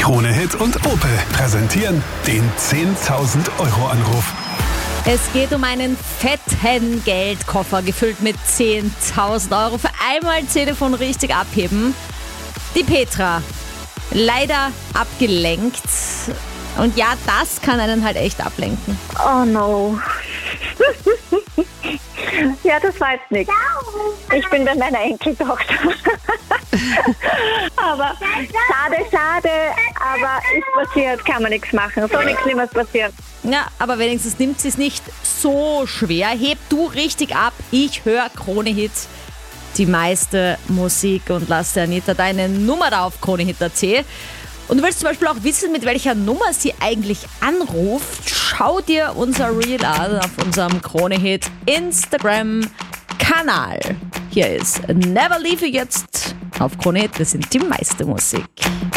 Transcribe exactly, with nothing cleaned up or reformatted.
Krone Hit und Opel präsentieren den zehntausend Euro Anruf. Es geht um einen fetten Geldkoffer, gefüllt mit zehntausend Euro. Für einmal Telefon richtig abheben. Die Petra, leider abgelenkt. Und ja, das kann einen halt echt ablenken. Oh no. Ja, das war jetzt nichts. Ich bin bei meiner Enkeltochter. Aber schade, schade, aber ist passiert, kann man nichts machen. Soll nichts Schlimmes passieren. Ja, aber wenigstens nimmt sie es nicht so schwer. Heb du richtig ab, ich höre Krone Hit, die meiste Musik, und lass der Anita deine Nummer da auf Kronehit punkt at. Und du willst zum Beispiel auch wissen, mit welcher Nummer sie eigentlich anruft, schau dir unser Reel an auf unserem Krone-Hit Instagram-Kanal. Hier ist Never Leave You jetzt auf Krone Hit, das sind die meiste Musik.